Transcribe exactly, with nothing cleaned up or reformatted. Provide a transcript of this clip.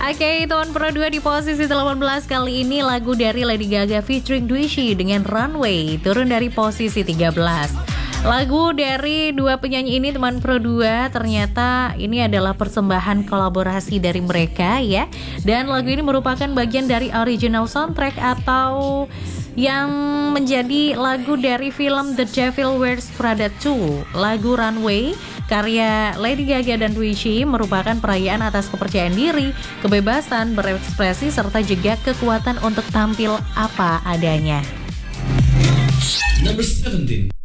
Oke, Tuan Pro dua di posisi delapan belas kali ini lagu dari Lady Gaga featuring Duishi dengan Runway turun dari posisi tiga belas. Lagu dari dua penyanyi ini teman Pro dua ternyata ini adalah persembahan kolaborasi dari mereka ya. Dan lagu ini merupakan bagian dari original soundtrack atau yang menjadi lagu dari film The Devil Wears Prada dua. Lagu Runway karya Lady Gaga dan Duishi merupakan perayaan atas kepercayaan diri, kebebasan berekspresi serta juga kekuatan untuk tampil apa adanya. Number seventeen.